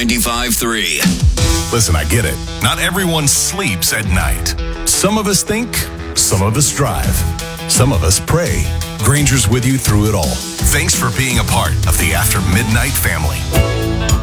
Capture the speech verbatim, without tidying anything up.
ninety-five point three. Listen, I get it. Not everyone sleeps at night. Some of us think, some of us drive, some of us pray. Granger's with you through it all. Thanks for being a part of the After Midnight family.